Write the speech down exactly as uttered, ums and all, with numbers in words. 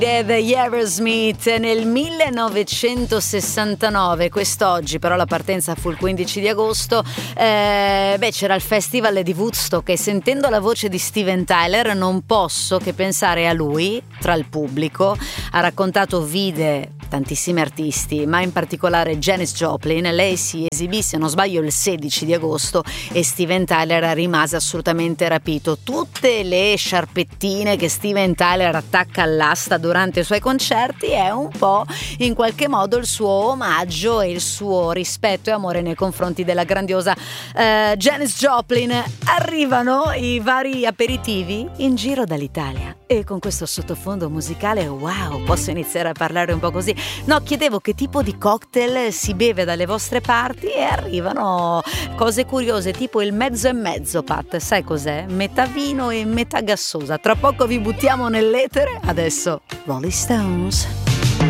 The Aerosmith nel millenovecentosessantanove. Quest'oggi però la partenza fu il quindici di agosto. eh, beh c'era il festival di Woodstock e sentendo la voce di Steven Tyler non posso che pensare a lui tra il pubblico. Ha raccontato vide tantissimi artisti, ma in particolare Janis Joplin. Lei si esibì, se non sbaglio, il sedici di agosto e Steven Tyler rimase assolutamente rapito. Tutte le sciarpettine che Steven Tyler attacca all'asta durante i suoi concerti è un po' in qualche modo il suo omaggio e il suo rispetto e amore nei confronti della grandiosa uh, Janis Joplin. Arrivano i vari aperitivi in giro dall'Italia e con questo sottofondo musicale, wow, posso iniziare a parlare un po' così. No, chiedevo che tipo di cocktail si beve dalle vostre parti e arrivano cose curiose tipo il mezzo e mezzo, Pat, sai cos'è? Metà vino e metà gassosa. Tra poco vi buttiamo nell'etere, adesso Rolling Stones.